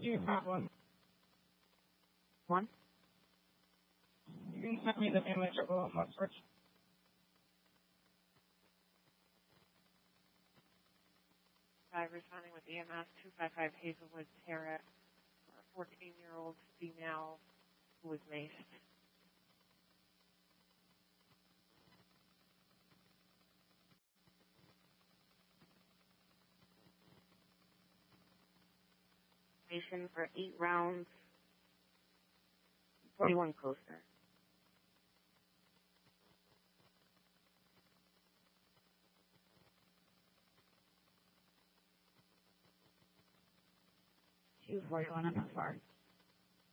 You have one. One? You can send me the image of a mustard. Responding with EMS 255 Hazelwood Terrace, a 14-year-old female who was maced. Patient for 8 rounds, 41 coaster. Two 41 MFR.